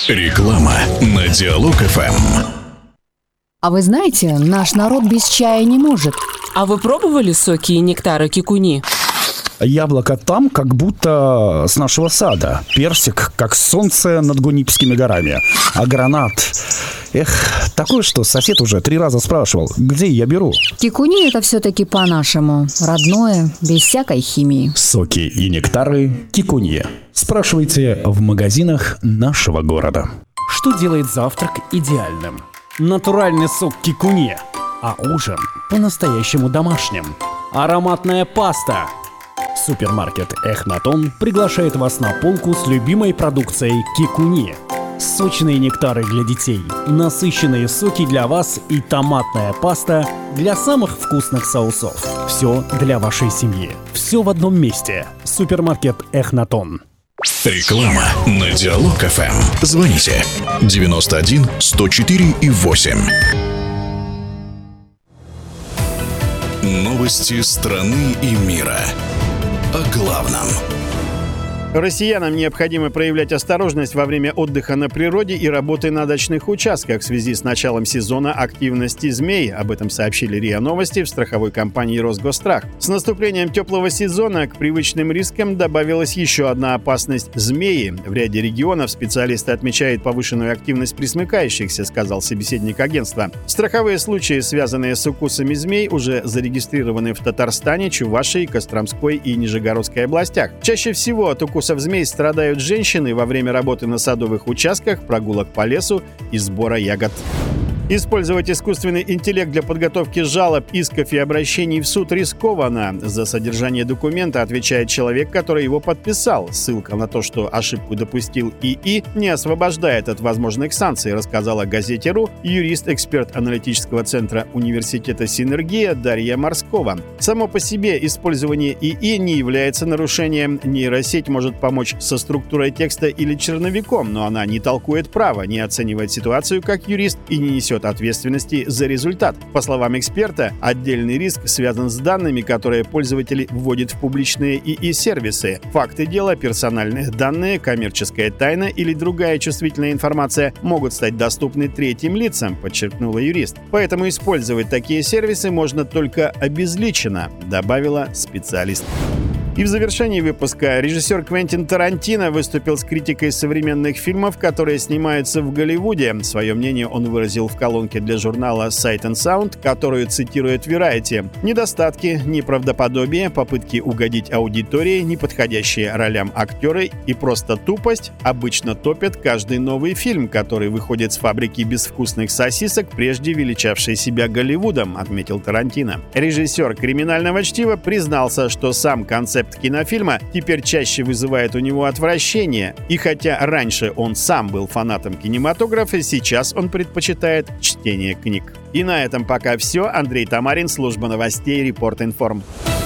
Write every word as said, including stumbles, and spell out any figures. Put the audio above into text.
Реклама на Диалог эф эм. А вы знаете, наш народ без чая не может. А вы пробовали соки и нектары кикуни? Яблоко там, как будто с нашего сада. Персик, как солнце над Гунипскими горами. А гранат... Эх, такое, что сосед уже три раза спрашивал, где я беру. Кикуни — это все-таки по-нашему. Родное, без всякой химии. Соки и нектары кикунье. Спрашивайте в магазинах нашего города. Что делает завтрак идеальным? Натуральный сок кикунье, а ужин по-настоящему домашним. Ароматная паста. Супермаркет Эхнатон приглашает вас на полку с любимой продукцией кикунье. Сочные нектары для детей, насыщенные соки для вас и томатная паста для самых вкусных соусов. Все для вашей семьи. Все в одном месте. Супермаркет Эхнатон. Реклама на Диалог эф эм. Звоните девяносто один сто четыре и восемь. Новости страны и мира. О главном. Россиянам необходимо проявлять осторожность во время отдыха на природе и работы на дачных участках в связи с началом сезона активности змей. Об этом сообщили РИА Новости в страховой компании «Росгосстрах». С наступлением теплого сезона к привычным рискам добавилась еще одна опасность – змеи. В ряде регионов специалисты отмечают повышенную активность пресмыкающихся, сказал собеседник агентства. Страховые случаи, связанные с укусами змей, уже зарегистрированы в Татарстане, Чувашии, Костромской и Нижегородской областях. Чаще всего от укусов укусов змей страдают женщины во время работы на садовых участках, прогулок по лесу и сбора ягод. Использовать искусственный интеллект для подготовки жалоб, исков и обращений в суд рискованно. За содержание документа отвечает человек, который его подписал. Ссылка на то, что ошибку допустил ИИ, не освобождает от возможных санкций, рассказала газете РУ юрист-эксперт аналитического центра университета «Синергия» Дарья Морскова. Само по себе использование ИИ не является нарушением. Нейросеть может помочь со структурой текста или черновиком, но она не толкует право, не оценивает ситуацию как юрист и не несет ответственности за результат. По словам эксперта, отдельный риск связан с данными, которые пользователи вводят в публичные ИИ-сервисы. Факты дела, персональные данные, коммерческая тайна или другая чувствительная информация могут стать доступны третьим лицам, подчеркнула юрист. Поэтому использовать такие сервисы можно только обезличенно, добавила специалист. И в завершении выпуска режиссер Квентин Тарантино выступил с критикой современных фильмов, которые снимаются в Голливуде. Свое мнение он выразил в колонке для журнала Sight and Sound, которую цитирует Variety. Недостатки, неправдоподобие, попытки угодить аудитории, неподходящие ролям актеры и просто тупость обычно топят каждый новый фильм, который выходит с фабрики безвкусных сосисок, прежде величавшей себя Голливудом, отметил Тарантино. Режиссер «Криминального чтива» признался, что сам концепт кинофильма теперь чаще вызывает у него отвращение. И хотя раньше он сам был фанатом кинематографа, сейчас он предпочитает чтение книг. И на этом пока все. Андрей Тамарин, служба новостей Репорт Информ.